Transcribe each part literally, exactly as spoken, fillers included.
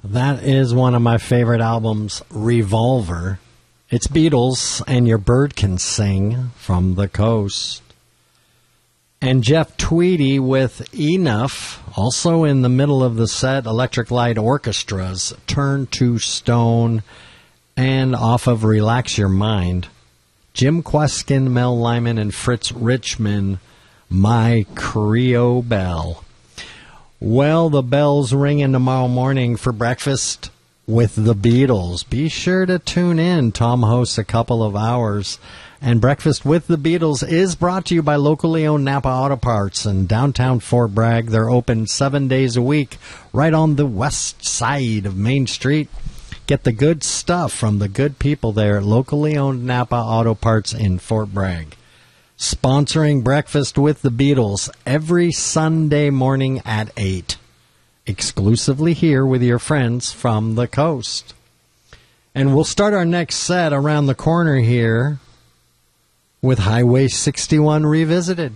That is one of my favorite albums, Revolver. It's Beatles and Your Bird Can Sing from the Coast. And Jeff Tweedy with Enough. Also in the middle of the set, Electric Light Orchestra's Turn to Stone. And off of Relax Your Mind, Jim Kweskin, Mel Lyman, and Fritz Richman, My Creo Bell. Well, the bell's ringing tomorrow morning for breakfast with the Beatles. Be sure to tune in. Tom hosts a couple of hours. And Breakfast with the Beatles is brought to you by locally owned Napa Auto Parts in downtown Fort Bragg. They're open seven days a week right on the west side of Main Street. Get the good stuff from the good people there at locally owned Napa Auto Parts in Fort Bragg. Sponsoring Breakfast with the Beatles every Sunday morning at eight. Exclusively here with your friends from the coast. And we'll start our next set around the corner here with Highway sixty-one Revisited.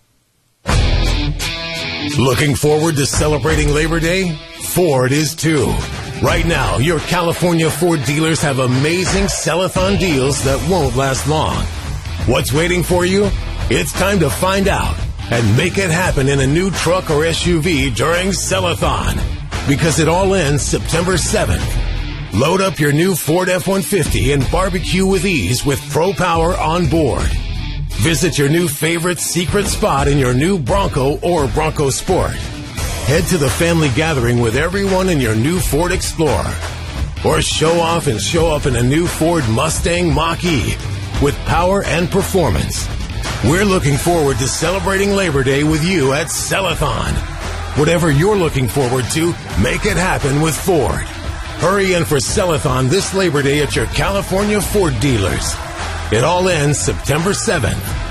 Looking forward to celebrating Labor Day? Ford is too. Right now, your California Ford dealers have amazing sell-a-thon deals that won't last long. What's waiting for you? It's time to find out and make it happen in a new truck or S U V during Sell-a-thon, because it all ends September seventh. Load up your new Ford F one fifty and barbecue with ease with Pro Power on board. Visit your new favorite secret spot in your new Bronco or Bronco Sport. Head to the family gathering with everyone in your new Ford Explorer. Or show off and show up in a new Ford Mustang Mach-E with power and performance. We're looking forward to celebrating Labor Day with you at Sell-a-thon. Whatever you're looking forward to, make it happen with Ford. Hurry in for Sell-a-thon this Labor Day at your California Ford dealers. It all ends September seventh.